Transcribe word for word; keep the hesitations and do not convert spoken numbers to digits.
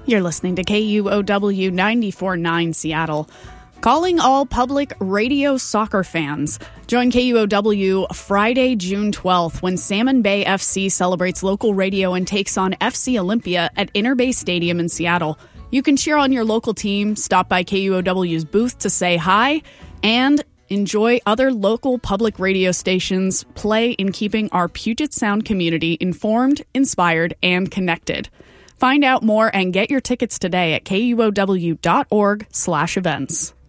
You're listening to K U O W ninety-four point nine Seattle. Calling all public radio soccer fans. Join K U O W Friday, June twelfth, when Salmon Bay F C celebrates local radio and takes on F C Olympia at Inter Bay Stadium in Seattle. You can cheer on your local team, stop by K U O W's booth to say hi, and enjoy other local public radio stations play in keeping our Puget Sound community informed, inspired, and connected. Find out more and get your tickets today at K U O W dot org slash events.